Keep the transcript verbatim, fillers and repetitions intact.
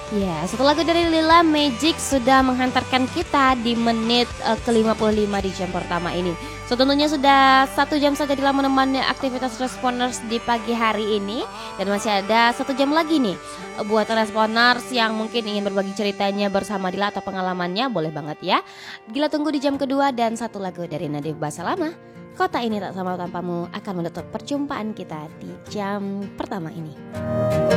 Ya, satu lagu dari Lila Magic sudah menghantarkan kita di menit uh, ke lima puluh lima di jam pertama ini. So tentunya sudah satu jam saja dalam menemani aktivitas Responers di pagi hari ini. Dan masih ada satu jam lagi nih uh, buat Responers yang mungkin ingin berbagi ceritanya bersama Dila atau pengalamannya. Boleh banget ya. Gila tunggu di jam kedua dan satu lagu dari Nadif Basalama. Kota ini tak sama tanpamu akan menutup perjumpaan kita di jam pertama ini.